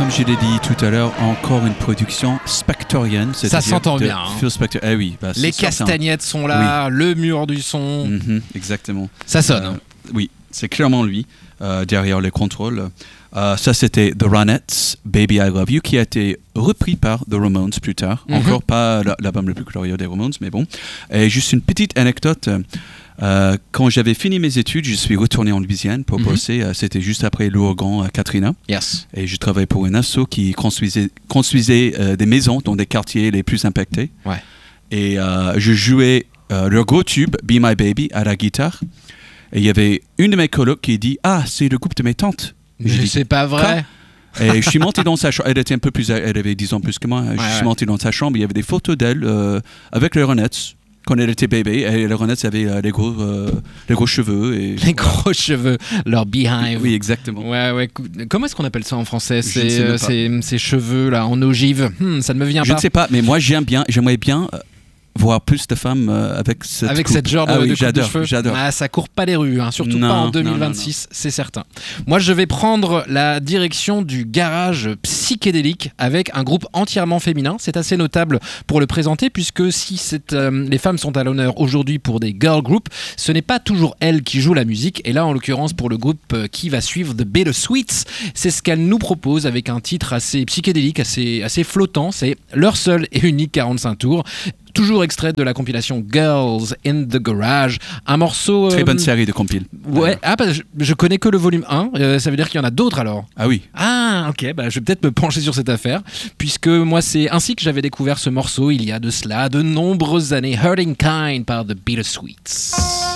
comme je l'ai dit tout à l'heure, encore une production spectorienne. Ça s'entend bien. Phil Spector. Eh oui, les castagnettes sont là, le mur du son. Exactement. Ça sonne. Oui, c'est clairement lui derrière les contrôles. Ça, c'était The Ronettes, Baby I Love You, qui a été repris par The Ramones plus tard. Encore pas l'album le plus glorieux des Ramones, mais bon. Et juste une petite anecdote. Quand j'avais fini mes études, je suis retourné en Louisiane pour bosser. C'était juste après l'ouragan Katrina. Yes. Et je travaillais pour une asso qui construisait des maisons dans des quartiers les plus impactés. Ouais. Et je jouais leur gros tube, Be My Baby, à la guitare. Et il y avait une de mes colocs qui dit « Ah, c'est le groupe de mes tantes ». Mais c'est pas vrai. Et je suis monté dans sa chambre. Elle était un peu plus, elle avait 10 ans plus que moi. Je suis monté dans sa chambre. Il y avait des photos d'elle avec les Ronettes quand elle était bébé. Et les Ronettes avaient les gros cheveux. Et, les gros cheveux, leur beehive. Oui, exactement. Ouais. Comment est-ce qu'on appelle ça en français? Ces cheveux là en ogive. Ça ne me vient pas. Je ne sais pas, mais moi j'aimerais bien voir plus de femmes avec cette genre de coupe de cheveux. J'adore. Ah, ça court pas les rues, surtout pas en 2026, c'est certain. Moi, je vais prendre la direction du garage psychédélique avec un groupe entièrement féminin. C'est assez notable pour le présenter puisque si les femmes sont à l'honneur aujourd'hui pour des girl groups, ce n'est pas toujours elles qui jouent la musique. Et là, en l'occurrence, pour le groupe qui va suivre, The Bittersweets, c'est ce qu'elle nous propose avec un titre assez psychédélique, assez flottant. C'est leur seul et unique 45 tours. Toujours extrait de la compilation Girls in the Garage, un morceau... Très bonne série de compiles. Ouais, je connais que le volume 1, ça veut dire qu'il y en a d'autres alors. Ah oui. Ah ok, je vais peut-être me pencher sur cette affaire, puisque moi c'est ainsi que j'avais découvert ce morceau il y a de cela de nombreuses années, Hurting Kind par The Bittersweets.